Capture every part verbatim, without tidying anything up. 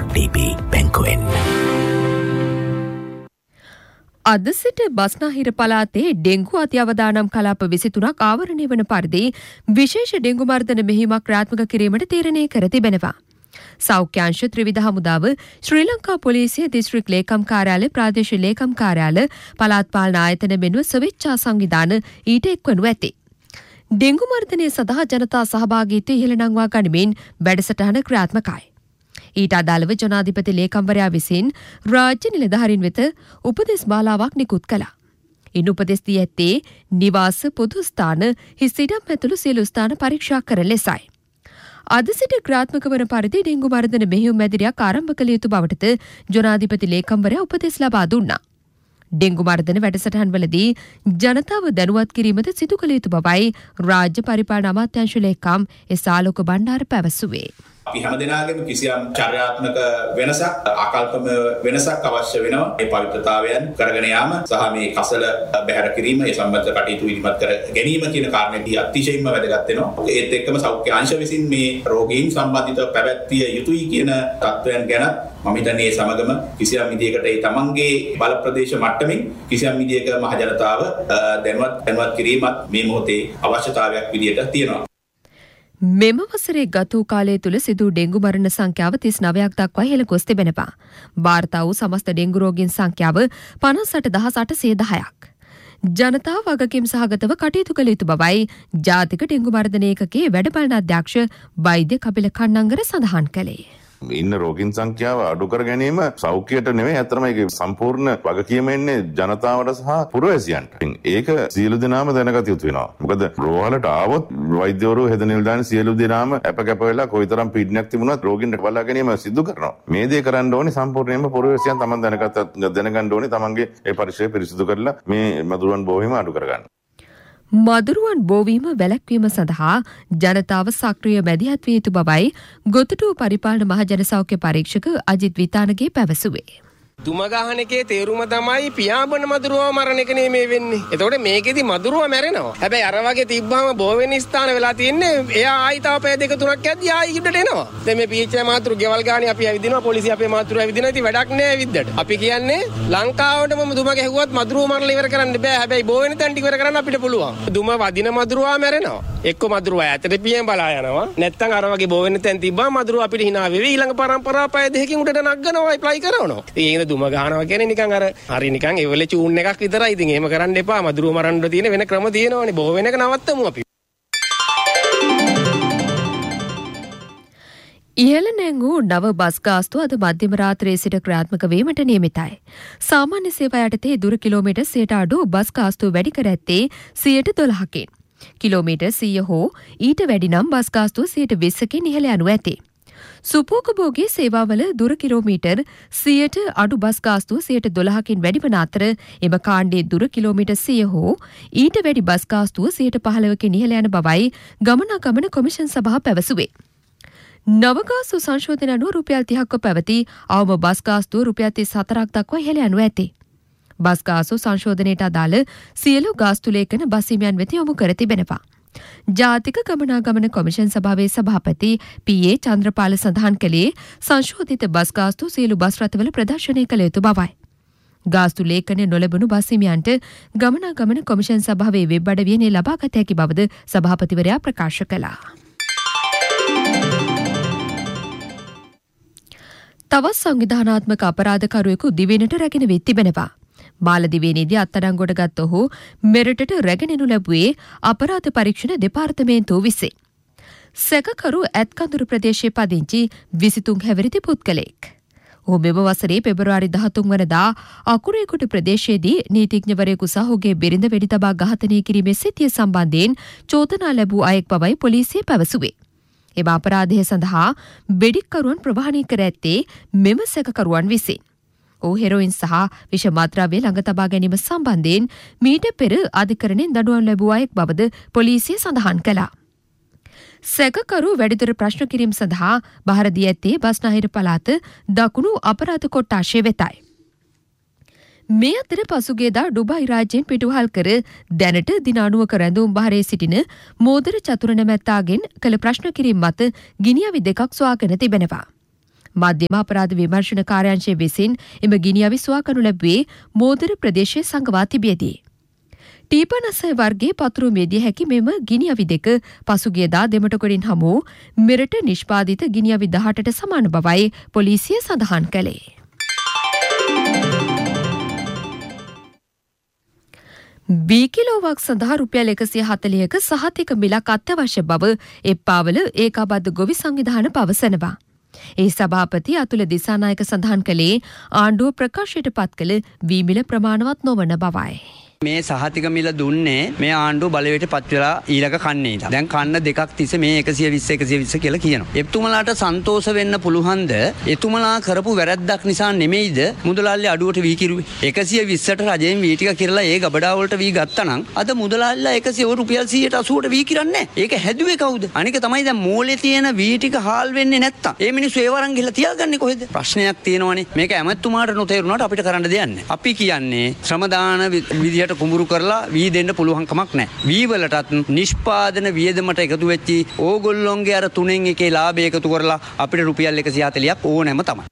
ඩී බී බැංකුවෙන්. අද සිට බස්නාහිර පළාතේ ඩෙංගු අධ්‍යවදානම් කලාප විසිතුනක් ආවරණය වන පරිදි විශේෂ ඩෙංගු මර්ධන මෙහෙයුමක් ක්‍රියාත්මක කිරීමට තීරණය කර තිබෙනවා. සෞඛ්‍යාංශ ත්‍රිවිධ හමුදාව ශ්‍රී ලංකා පොලිසිය දිස්ත්‍රික් ලේකම් කාර්යාලය ප්‍රාදේශීය ලේකම් කාර්යාල පළාත් පාලන ආයතන මෙන්ම ස්වේච්ඡා සංවිධාන ඊට එක්වනු ඇති. ඩෙංගු මර්ධනය සඳහා ජනතා සහභාගීත්වය ඉහළ නංවා ගනිමින් වැඩසටහන ක්‍රියාත්මකයි. ඊට අදාළව ජනාධිපති ලේකම්වරයා විසින් රාජ්‍ය නිලධාරීන් වෙත උපදෙස් මාලාවක් නිකුත් කළා. ඉන් උපදෙස් දී ඇත්තේ නිවාස පොදු ස්ථාන හිස් ඉඩම් ඇතුළු සියලු ස්ථාන පරීක්ෂා කරන ලෙසයි. අද සිට ක්‍රියාත්මක වන පරිදි ඩෙංගු මර්ධන මෙහෙයුම් මැදිරියක් ආරම්භ කළ යුතු බවටද ජනාධිපති ලේකම්වරයා උපදෙස් ලබා දුන්නා. ඩෙංගු මර්ධන වැඩසටහන්වලදී ජනතාව දැනුවත් කිරීමද සිදු කළ යුතු බවයි රාජ්‍ය පරිපාලන අමාත්‍යාංශ ලේකම් එස් ආලෝක බණ්ඩාර පැවසුවේ. අපි හැමදෙනාගේම කිසියම් චර්යාත්මක වෙනසක් ආකල්පම වෙනසක් අවශ්‍ය වෙනවා මේ පවිත්‍රතාවයන් කරගෙන යාම සහ මේ කසල බැහැර කිරීම ඒ සම්බන්ධ කටයුතු ඉදිරිපත් කර ගැනීම කියන කාරණේදී අතිශයින්ම වැදගත් වෙනවා. ඒත් එක්කම සෞඛ්‍ය අංශ විසින් මේ රෝගීන් සම්බන්ධිත පැවැත්විය යුතුයි කියන තත්ත්වයන් ගැන මම හිතන්නේ ඒ සමගම කිසියම් විදියකට ඒ තමන්ගේ බල ප්‍රදේශ මට්ටමින් කිසියම් විදියක මහ ජනතාව දැනුවත් දැනුවත් කිරීමත් මේ මොහොතේ අවශ්‍යතාවයක් විදියට තියෙනවා. මෙම වසරේ ගත වූ කාලය තුළ සිදු ඩෙංගු මරණ සංඛ්‍යාව තිස් නවයක් දක්වා ඉහළ ගොස් තිබෙනවා. වාර්තා වූ සමස්ත ඩෙංගු රෝගීන් සංඛ්‍යාව පනස් අට දහස් අටසිය දහයක්. ජනතාව වගකීම් සහගතව කටයුතු කළ යුතු බවයි ජාතික ඩෙංගු මර්ධන ඒකකයේ වැඩපාලන අධ්‍යක්ෂ වෛද්‍ය කපිල කන්නංගර සඳහන් කළේ. ඉන්න රෝගීන් සංඛ්‍යාව අඩු කර ගැනීම සෞඛ්‍යයට නෙවෙයි අතරම ඒක සම්පූර්ණ වගකීම එන්නේ ජනතාවට සහ පුරවැසියන්ට. ඒක සියලු දෙනාම දැනගත යුතු වෙනවා. මොකද රෝහලට ආවොත් වෛද්‍යවරු හෙද නිලධාරීන් සියලු දෙනාම අප කැප වෙලා කොයිතරම් පීඩනයක් තිබුණත් රෝගීන්ට බලා ගැනීම සිදු කරනවා. මේ දේ කරන්න ඕනේ සම්පූර්ණයෙන්ම පුරවැසියන් තමන් දැනගත දැනගන්න ඕනේ තමන්ගේ ඒ පරිසරය පිරිසිදු කරලා මේ මදුරුවන් බෝවීම අඩු කරගන්න. මදුරුවන් බෝවීම වැළැක්වීම සඳහා ජනතාව සක්‍රිය මැදිහත් විය යුතු බවයි ගොතුටුව පරිපාලන මහජන සෞඛ්‍ය පරීක්ෂක අජිත් විතානගේ පැවසුවේ. දුම ගහන එකේ තේරුම තමයි පියාඹන මදුරුව මරණ එක නෙමෙයි වෙන්නේ. එතකොට මේකෙදි මදුරුව මැරෙනවා. හැබැයි අර වගේ තිබ්බම බෝ වෙන ස්ථාන වෙලා තියෙන්නේ එයා ආයි තව පැය දෙක තුනක් යද්දි ආයි ඉඩට එනවා. දැන් මේ පී එච් ආයි මාතෘ ගෙවල් ගානේ අපි ඇවිදිනවා පොලිසිය අපේ මාතෘ ඇවිදිනවා. ඉතින් වැඩක් නෑ ඇවිද්දට. අපි කියන්නේ ලංකාවටම දුම ගැහුවත් මදුරුව මරලා ඉවර කරන්න බෑ. හැබැයි බෝ වෙන තැන් ටික ඉවර කරන්න අපිට පුළුවන්. දුම වදින මදුරුවා මැරෙනවා. එක්ක මදුරුවා ඇතට පියෙන් බලා යනවා. නැත්තම් අර වගේ බෝ වෙන තැන් තිබ්බම මදුරුවා අපිට hina වෙවි ඊළඟ පරම්පරාව පැය දෙකකින් උඩට නගනවා apply කරනවා. ඉතින් දුම ගහනවා කියන්නේ නිකන් අර හරි නිකන් ඒ වෙලේ චූන් එකක් විතරයි. ඉතින් එහෙම කරන්න එපා. මදුරුව මරන්න තියෙන වෙන ක්‍රම තියෙනවනේ. බොහෝ වෙනක නවත්තමු අපි. ඉහළ නැංගූ නව බස් ගාස්තු අද මධ්‍යම රාත්‍රියේ සිට ක්‍රියාත්මක වීමට නියමිතයි. සාමාන්‍ය සේවා යටතේ දුර කිලෝමීටර් සියයට අඩු බස් ගාස්තු වැඩි කර ඇත්තේ සියයට දොළහකින්. කිලෝමීටර් සීය හෝ ඊට වැඩි නම් බස් ගාස්තුව සියයට විස්සකින් ඉහළ යනු ඇති. සුපෝකභෝගී සේවාවල දුර කිලෝමීටර් සියයට අඩු බස් ගාස්තුව සියයට දොළහකින් වැඩි වන අතර එම කාණ්ඩයේ දුර කිලෝමීටර් සීය හෝ ඊට වැඩි බස් ගාස්තුව සියයට පහළවකින් ඉහළ යන බවයි ගමනාගමන කොමිෂන් සභාව පැවසුවේ. නවගාස්තු සංශෝධන අනුව රුපියල් තිහක්ව පැවති අවම බස් ගාස්තුව රුපියල් තිස් හතරක් දක්වා ඉහළ යනු ඇති. බස් ගාස්තු සංශෝධනයට අදාළ සියලු ගාස්තු ලේඛන බස් හිමියන් වෙත යොමු කර තිබෙනවා. ජාතික ගමනාගමන කොමිෂන් සභාවේ සභාපති පී ඒ චන්ද්‍රපාල සඳහන් කළේ සංශෝධිත බස් ගාස්තු සියලු බස් රථවල ප්‍රදර්ශනය කළ යුතු බවයි. ගාස්තු ලේඛනය නොලැබුණු බස් හිමියන්ට ගමනාගමන කොමිෂන් සභාවේ වෙබ් අඩවියේ ලබාගත හැකි බවද සභාපතිවරයා ප්‍රකාශ කළා. තවත් සංවිධානාත්මක අපරාධකරුවෙකු දිවෙනට රැගෙන වෙත් තිබෙනවා. මාලදිවයිනේදී අත්අඩංගුවට ගත් ඔහු මෙරටට රැගෙනනු ලැබුවේ අපරාධ පරීක්ෂණ දෙපාර්තමේන්තුව විසින්. සැකකරු ඇත්කඳුරු ප්‍රදේශයේ පදිංචි විසිතුන් හැවිරිදි පුද්ගලයෙක්. ඔහු මෙම වසරේ පෙබරවාරි දහතුන් වනදා අකුරේකොට ප්‍රදේශයේදී නීතිඥවරයෙකු සහ ඔහුගේ බිරිඳ වෙඩි තබා ඝාතනය කිරීමේ සිතිය සම්බන්ධයෙන් චෝදනා ලැබූ අයෙක් බවයි පොලිසිය පැවසුවේ. එම අපරාධය සඳහා වෙඩික්කරුවන් ප්‍රවාහනය කර ඇත්තේ මෙම සැකකරුවන් විසින්. ඔහු හෙරොයින් සහ විෂ මත්ද්‍රව්‍ය ළඟ තබා ගැනීම සම්බන්ධයෙන් මීට පෙර අධිකරණයෙන් දඬුවම් ලැබුව අයෙක් බවද පොලිසිය සඳහන් කළා. සැකකරු වැඩිදුර ප්‍රශ්න කිරීම සඳහා බහර දී ඇත්තේ බස්නාහිර පළාත දකුණු අපරාධ කොට්ටාශය වෙතයි. මේ අතර පසුගියදා ඩුබායි රාජ්‍යයෙන් පිටුවහල් කර දැනට දින අනූවක රැඳවුම් බහරේ සිටින මෝදර චතුර නැමැත්තාගෙන් කළ ප්‍රශ්න කිරීම මත ගිනි අවි දෙකක් සොයාගෙන තිබෙනවා. මධ්‍යම අපරාධ විමර්ශන කාර්යාංශය විසින් එම ගිනි අවිස් සොයා කරනු ලැබුවේ මෝදර ප්‍රදේශයේ සංගවා තිබියදී. ටීපනසය වර්ගයේ පතුරු මෙදිය හැකි මෙම ගිනි අවි දෙක පසුගියදා දෙමටකොඩින් හමු මෙරට නිෂ්පාදිත ගිනි අවි දහටට සමාන බවයි පොලිසිය සඳහන් කළේ. බී කිලෝවක් සඳහා රුපියල් එකසිය හතළිහක සහතික මිලක් අත්‍යවශ්‍ය බව එප්පාවල ඒකාබද්ධ ගොවි සංවිධාන පවසනවා. ඒ සභාපති අතුල දිසානායක සඳහන් කළේ ආණ්ඩුව ප්‍රකාශයට පත් කළ වී මිල ප්‍රමාණවත් නොවන බවයි. මේ සහතික මිල දුන්නේ මේ ආණ්ඩුව බලවේට පත් වෙලා ඊළඟ කන්නේ ඉඳන්. දැන් කන්න දෙකක් තිස්සේ මේ එකසිය විස්ස එකසිය විස්ස කියලා කියනවා. එතුමලාට සන්තෝෂ වෙන්න පුළුවන්ද? එතුමලා කරපු වැරද්දක් නිසා නෙමෙයිද මුදලාල්ලේ අඩුවට වී කිරුවේ? එකසිය විස්සට රජයෙන් වී ටික කිරලා ඒ ගබඩාව වලට වී ගත්තා නම් අද මුදලාල්ලා එකසිය රුපියල් සීයට අසූවට වී කිරන්නේ. ඒක හැදුවේ කවුද? අනික තමයි දැන් මූලේ තියෙන වී ටික හාල් වෙන්නේ නැත්තම්. ඒ මිනිස්සු ඒව අරන් ගිහලා තියාගන්නේ කොහෙද? ප්‍රශ්නයක් තියෙනවනේ. මේක ඇමතුමාට නොතේරුණාට අපිට කරන්න දෙයක් නැහැ. අපි කියන්නේ ශ්‍රම දාන විදියට කුඹුරු කරලා වී දෙන්න පුළුවන් කමක් නැහැ. වී වලටත් නිෂ්පාදන වියදමට එකතු වෙච්චි ඕගොල්ලොන්ගේ අර තුනෙන් එකේ ලාභය එකතු කරලා අපිට රුපියල් එකසිය හතළිහක් ඕනෑම තමයි.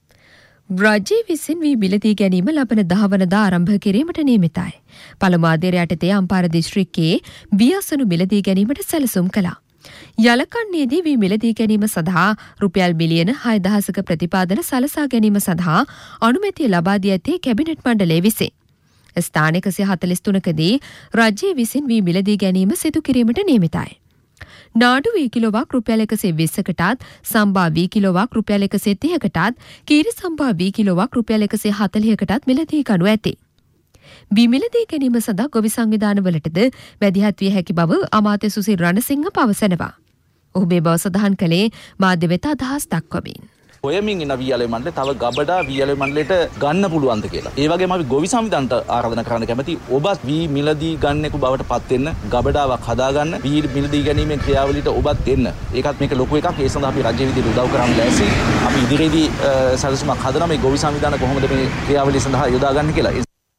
රජයේ විසින් වී මිලදී ගැනීම ලබන දහ වනදා ආරම්භ කිරීමට නියමිතයි. පළමු ආදේර යටතේ අම්පාර දිස්ත්‍රික්කයේ වී අසනු මිලදී ගැනීමට සැලසුම් කළා. යලකන්නේදී වී මිලදී ගැනීම සඳහා රුපියල් මිලියන හය දහසක ප්‍රතිපාදන සලසා ගැනීම සඳහා අනුමැතිය ලබා දී ඇත්තේ කැබිනට් මණ්ඩලය විසින්. ස්ථාන එකසිය හතළිස් තුනකදී රජයේ විසින් වී මිලදී ගැනීම සිදු කිරීමට නියමිතයි. නාඩු වී කිලෝවක් රුපියල් එකසිය විස්සකටත් සම්බා වී කිලෝවක් රුපියල් එකසිය තිහකටත් කීරි සම්බා වී කිලෝවක් රුපියල් එකසිය හතළිහකටත් මිලදී ගනු ඇති. වී මිලදී ගැනීම සඳහා ගොවි සංවිධානවලටද මැදිහත් විය හැකි බව අමාත්‍ය සුසිල් රණසිංහ පවසනවා. ඔහු මේ බව සඳහන් කළේ මාධ්‍ය වෙත අදහස් දක්වමින්. හොයමින් ඉන්න වී අලෙවි මණ්ඩලේ තව ගබඩා වී අලෙවි මණ්ඩලයට ගන්න පුළුවන්ද කියලා. ඒ වගේම අපි ගොවි සංවිධානට ආරාධනා කරන්න කැමති ඔබත් වී මිලදී ගන්නෙකු බවට පත් වෙන්න, ගබඩාවක් හදාගන්න, වී මිලදී ගැනීමේ ක්‍රියාවලියට ඔබත් එන්න. ඒකත් මේක ලොකු එකක්. ඒ සඳහා අපි රජ්‍ය විදිහට උදව් කරන්න ලෑස්ති. අපි ඉදිරියේදී සැලසුමක් හදනවා මේ ගොවි සංවිධාන කොහොමද මේ ක්‍රියාවලිය සඳහා යොදා ගන්න කියලා.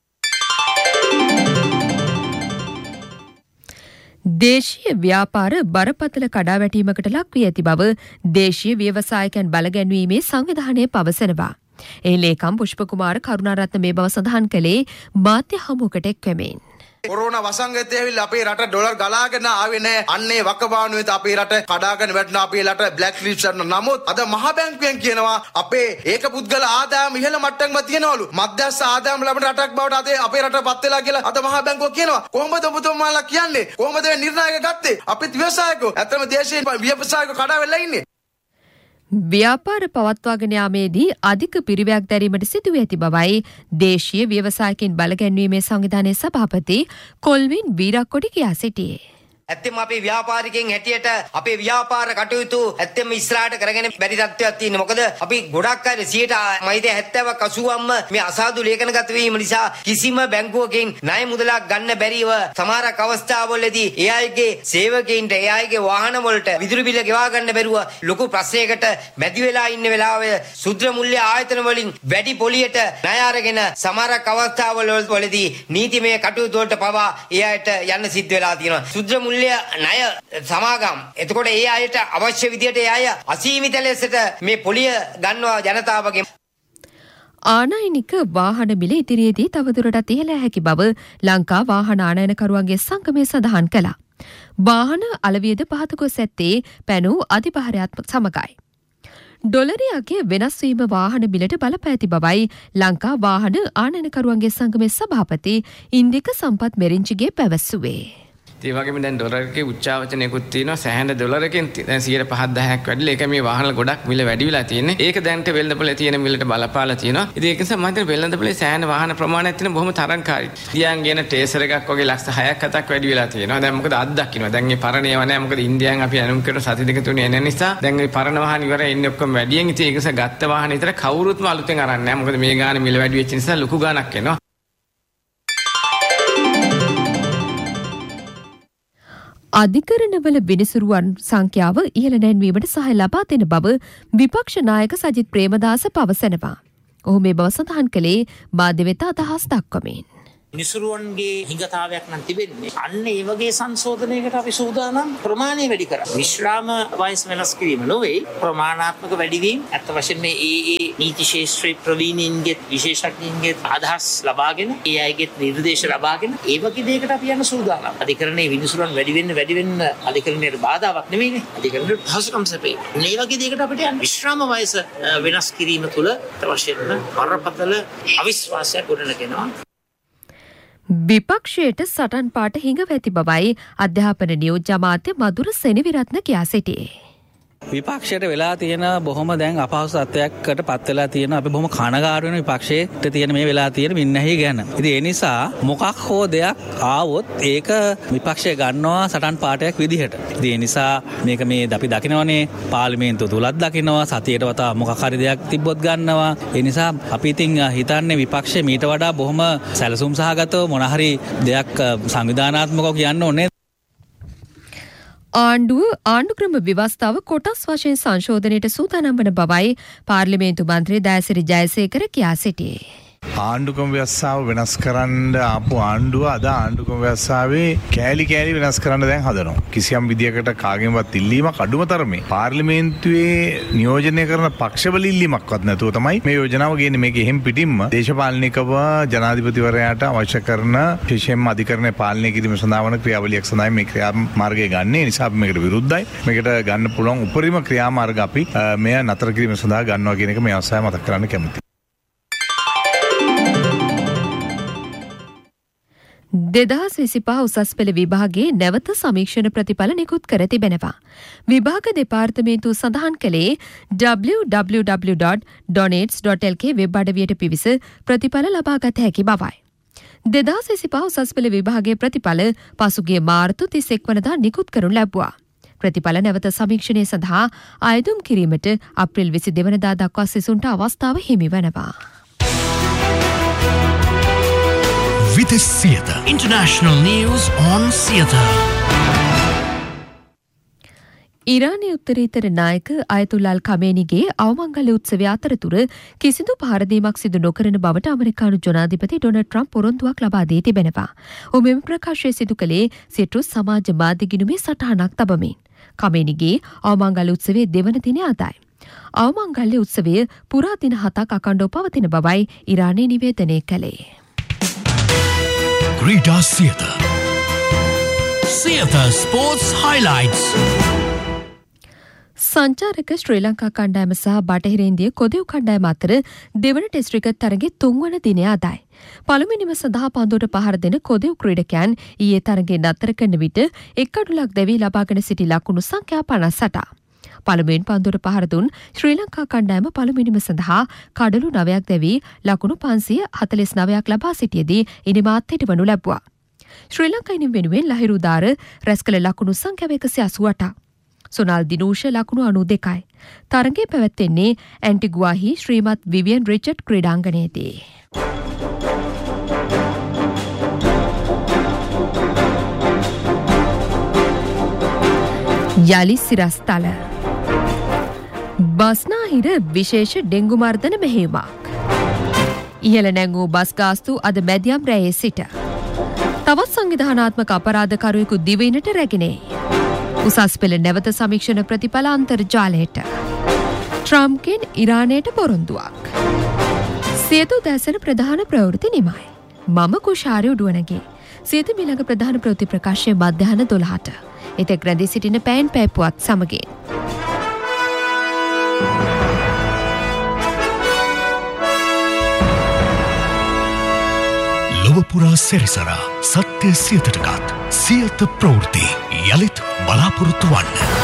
දේශීය ව්‍යාපාර බරපතල කඩාවැටීමකට ලක් වී ඇති බව දේශීය ව්‍යවසායකයන් බලගැන්වීමේ සංවිධානය පවසනවා. ඒ ලේකම් පුෂ්ප කුමාර කරුණාරත්න මේ බව සඳහන් කළේ මාධ්‍ය හමුවකට එක්වමින්. කොරෝනා වසංගතය ඇවිල්ලා අපේ රට ඩොලර් ගලාගෙන ආවේ නැහැ. අන්නේ වකවානුවෙත් අපේ රට කඩාගෙන වැටෙන අපේ රට බ්ලැක් ලිස්ට් කරන. නමුත් අද මහ බැංකුවෙන් කියනවා අපේ ඒක පුද්ගල ආදායම ඉහළ මට්ටමක තියනවලු. මධ්‍යස්ථ ආදායම ලබන රටක් බවට අද අපේ රට පත් වෙලා කියලා අද මහ බැංකුව කියනවා. කොහොමද ඔබතුමාලා කියන්නේ? කොහොමද මේ නිර්ණය ගත්තේ? අපිත් ව්‍යවසායකයෝ ඇත්තම දේශීය ව්‍යවසායකයෝ කඩාවෙලා ඉන්නේ. ව්‍යාපාර පවත්වාගෙන යාමේදී අධික පිරිවැයක් දැරීමට සිදුව ඇති බවයි දේශීය ව්‍යවසායකින් බලගැන්වීමේ සංවිධානයේ සභාපති කොල්වින් වීරක්කොඩි කියා සිටියේ. ඇත්තෙම අපේ ව්‍යාපාරිකයන් හැටියට අපේ ව්‍යාපාර කටයුතු ඇත්තෙම ඉස්සරහට කරගෙන බැරි තත්ත්වයක් තියෙනවා. මොකද අපි ගොඩක් අය සියයට හැත්තෑවක් අසූවක්ම මේ අසාදු ලේඛනගත වීම නිසා කිසිම බැංකුවකින් ණය මුදලක් ගන්න බැරිව සමහරක් අවස්ථාවලදී ඒ අයගේ සේවකයින්ට ඒ අයගේ වාහන වලට විදුලි බිල ගෙවා ගන්න බැරුව ලොකු ප්‍රශ්නයකට මැදි වෙලා ඉන්න වෙලාවේ සුද්‍ර මුල්‍ය ආයතන වලින් වැඩි පොලියට ණය අරගෙන සමහරක් අවස්ථාවල වලදී නීතිමය කටයුතු වලට පවා ඒ අයට යන්න සිද්ධ වෙලා තියෙනවා. සුද්‍ර මුල්‍ය ණය සමාගම්. එතකොට ඒ අයට අවශ්‍ය විදියට ඒ අය අසීමිත ලෙසට මේ පොලිය ගන්නවා ජනතාවගේ. ආනයනික වාහන මිල ඉදිරියේදී තවදුරටත් ඉහළ හැකි බව ලංකා වාහන ආනයනකරුවන්ගේ සංගමය සඳහන් කළා. වාහන අලවියද පහත ගොස් ඇත්තේ පැනූ අධිභාරයත් සමගයි. ඩොලරියාගේ වෙනස් වීම වාහන මිලට බලපෑ ඇති බවයි ලංකා වාහන ආනයනකරුවන්ගේ සංගමේ සභාපති ඉන්දික සම්පත් මෙරින්චිගේ පැවසුවේ. ඒ වගේම දැන් ඩොලර් එකේ උච්චාවචනයකුත් තියෙනවා. සෑහෙන ඩොලරකින් දැන් සියයට පහ දහයක් වැඩිලා. ඒක මේ වාහන ගොඩක් මිල වැඩි වෙලා තියෙන්නේ. ඒක දැන්ට වෙළඳපොලේ තියෙන මිලට බලපාලා තියෙනවා. ඉතින් ඒක නිසා මම හිතන්නේ වෙළඳපොලේ සෑහෙන වාහන ප්‍රමාණයක් තියෙන බොහොම තරංකාරී. ඉන්දියාන් ගෙන ටේසර් එකක් වගේ ලක්ෂ හයක් හතක් වැඩි වෙලා තියෙනවා. දැන් මොකද අත් දක්ිනවා. දැන් මේ පරණ ඒවා නැහැ. මොකද ඉන්දියාන් අපි අනුම් කරන සති දෙක තුනේ එන නිසා දැන් මේ පරණ වාහන ඉවරයි ඉන්නේ ඔක්කොම වැඩියෙන්. ඉතින් ඒක නිසා ගත්ත වාහන විතර කවුරුත්ම අලුතෙන් අරන් නැහැ. මොකද මේ ගාන මිල වැඩි වෙච්ච නිසා ලොකු ගාණක් එනවා. අධිකරණවල විනිසුරුවන් සංඛ්‍යාව ඉහළ නැන්වීමට සහාය ලබා දෙන බව විපක්ෂ නායක සජිත් ප්‍රේමදාස පවසනවා. ඔහු මේ බව සඳහන් කළේ මාධ්‍ය වෙත අදහස් දක්වමින්. නිසරුවන්ගේ හිඟතාවයක් නම් තිබෙන්නේ. අන්න ඒ වගේ සංශෝධනයකට අපි සූදානම් ප්‍රමාණය වැඩි කරා. විශ්‍රාම වයස වෙනස් කිරීම නොවේ ප්‍රමාණාත්මක වැඩිවීම. අත් වශයෙන්ම මේ ඒ ඒ නීති ශාස්ත්‍රයේ ප්‍රවීණයින්ගේ විශේෂඥයින්ගේ අදහස් ලබාගෙන ඒ අයගේ නිර්දේශ ලබාගෙන ඒ වගේ දෙයකට අපි යන සූදානම්. අධිකරණයේ විනිසුරුවන් වැඩි වෙන්න වැඩි වෙන්න අධිකරණයට බාධාවක් නෙවෙයිනේ. අධිකරණයට පහසුකම් සැපේ. මේ වගේ දෙයකට අපිට යන්න විශ්‍රාම වයස වෙනස් කිරීම තුළ අවශ්‍යම බරපතල අවිශ්වාසයක් ගොඩනගෙනවා. විපක්ෂයට සටන් පාට හිඟ ඇති බවයි අධ්‍යාපන නියෝජ්‍ය අමාත්‍ය මధుර සෙනවිරත්න කියා සිටියේ. විපක්ෂයට වෙලා තියෙන බොහොම දැන් අපහසු තත්ත්වයකට පත් වෙලා තියෙන අපි බොහොම කනගාටු වෙන විපක්ෂයට තියෙන මේ වෙලා තියෙන මින්නැහි ගැන. ඉතින් ඒ නිසා මොකක් හෝ දෙයක් ආවොත් ඒක විපක්ෂය ගන්නවා සටන් පාටයක් විදිහට. ඉතින් ඒ නිසා මේක මේ අපි දකිනවනේ පාර්ලිමේන්තුව තුලත් දකිනවා සතියට වතා මොකක් හරි දෙයක් තිබ්බොත් ගන්නවා. ඒ නිසා අපි ඉතින් හිතන්නේ විපක්ෂය මීට වඩා බොහොම සැලසුම් සහගතව මොන හරි දෙයක් සංවිධානාත්මකව කියන්න ඕනේ. ආණ්ඩුව ආණ්ඩුක්‍රම ව්‍යවස්ථාව කොටස් වශයෙන් සංශෝධනයට සූදානම් වන බවයි පාර්ලිමේන්තු මන්ත්‍රී දයසිරි ජයසේකර කියා සිටියේ. ආණ්ඩුක්‍රම ව්‍යවස්ථාව වෙනස් කරන්න ආපු ආණ්ඩුව අද ආණ්ඩුක්‍රම ව්‍යවස්ථාවේ කෑලි කෑලි වෙනස් කරන්න දැන් හදනවා. කිසියම් විදියකට කාගෙන්වත් ඉල්ලීමක් අඩුම තරමේ පාර්ලිමේන්තුවේ නියෝජනය කරන පක්ෂවල ඉල්ලීමක්වත් නැතුව තමයි මේ යෝජනාව ගේන්නේ. මේක එහෙම් පිටින්ම දේශපාලනිකව ජනාධිපතිවරයාට අවශ්‍ය කරන විශේෂයෙන්ම අධිකරණය පාලනය කිරීම සඳහා වන ක්‍රියාවලියක් සඳහා මේ ක්‍රියාමාර්ගය ගන්න. ඒ නිසා අපි මේකට විරුද්ධයි. මේකට ගන්න පුළුවන් උපරිම ක්‍රියාමාර්ග අපි මෙය නතර කිරීම සඳහා ගන්නවා කියන එක මේ අවස්ථාවේ මතක් කරන්න කැමතියි. දෙදහස් විසිපහ උසස් පෙළ විභාගයේ නැවත සමීක්ෂණ ප්‍රතිඵල නිකුත් කර තිබෙනවා. විභාග දෙපාර්තමේන්තුව සඳහන් කළේ W W W dot ඩොනේට්ස් dot L කේ වෙබ් අඩවියට පිවිස ප්‍රතිඵල ලබාගත හැකි බවයි. දෙදහස් විසිපහ උසස් පෙළ විභාගයේ ප්‍රතිඵල පසුගිය මාර්තු තිස් එක් වනදා නිකුත් කරනු ලැබුවා. ප්‍රතිඵල නැවත සමීක්ෂණය සඳහා අයදුම් කිරීමට අප්‍රේල් විසි දෙක වනදා දක්වා සිසුන්ට අවස්ථාව හිමි වනවා. Vides Theatre. International news on theatre. ඉරානයේ උත්තරීතර නායක අයතුල්ලාල් කමේනිගේ අවමංගල්‍ය උත්සවය අතරතුර කිසිදු පහරදීමක් සිදු නොකරන බවට අමරිකානු ජනාධිපති ඩොනල්ඩ් ට්‍රම්ප් පොරොන්දුවක් ලබා දී තිබෙනවා. ඔහු මෙම ප්‍රකාශය සිදු කළේ සිට්‍රස් සමාජ මාධ්‍ය ගිණුමේ සටහනක් තබමින්. කමේනිගේ අවමංගල්‍ය උත්සවයේ දෙවන දිනය අදයි. අවමංගල්‍ය උත්සවය පුරා දින හතක් අකණ්ඩව පවතින බවයි ඉරානය නිවේදනය කළේ. Rita Theatre. Theatre Sports Highlights. සංචාරක ශ්‍රී ලංකා කණ්ඩායම සහ බටහිර ඉන්දිය කොදෙව් කණ්ඩායම අතර දෙවන ටෙස්ට් ක්‍රිකට් තරගයේ තුන්වන දිනය අදයි. පළමුවෙනිම සඳහා පන්දුවට පහර දෙන කොදෙව් ක්‍රීඩකයන් ඊයේ තරගයේ නතර කරන විට එක් අඩුලක් දැවී ලබාගෙන සිටි ලකුණු සංඛ්‍යා පනස් අටක්. පළමුවෙන් පන්දුවට පහර දුන් ශ්‍රී ලංකා කණ්ඩායම පළමුවෙනිම සඳහා කඩලු නවයක් දැවී ලකුණු පන්සිය හතළිස් නවයක් ලබා සිටියදී ඉනිමාත් හිටවනු ලැබුවා. ශ්‍රී ලංකායින් වෙනුවෙන් ලහිරු දාර රැස් කළ ලකුණු සංඛ්‍යාව එකසිය අසූ අටක්. සොනල් දිනූෂ ලකුණු අනූ දෙකයි. තරගය පැවැත්වෙන්නේ ඇන්ටිගුවාහි ශ්‍රීමත් විවියන් රිචඩ් ක්‍රීඩාංගණයේදී. යලි සිරස්තල බස්නාහිර විශේෂ ඩෙංගු මර්ධන මෙහෙයුමක්. ඉහළ නැංගූ බස් ගාස්තු අද මැදියම් රැයේ සිට. තවත් සංවිධානාත්මක අපරාධකරුවෙකු දිවයිනට රැගෙනේ. උසස් පෙළ නැවත සමීක්ෂණ ප්‍රතිඵල අන්තර්ජාලයට. ට්‍රම්ප්ගෙන් ඉරානයට පොරොන්දුවක්. සියතු දැසන ප්‍රධාන ප්‍රවෘත්ති නිමයි. මම කුෂාරය උඩුවනගේ. සියතු මිළඟ ප්‍රධාන ප්‍රවෘත්ති ප්‍රකාශය මධ්‍යහන දොළහට. එතෙක් රැඳී සිටින පෑන් පැපුවත් සමගින්. ලොවපුරා සැරිසරා සත්‍ය සියතටකත් සියත ප්‍රවෘත්ති යළිත් බලාපොරොත්තු වන්න.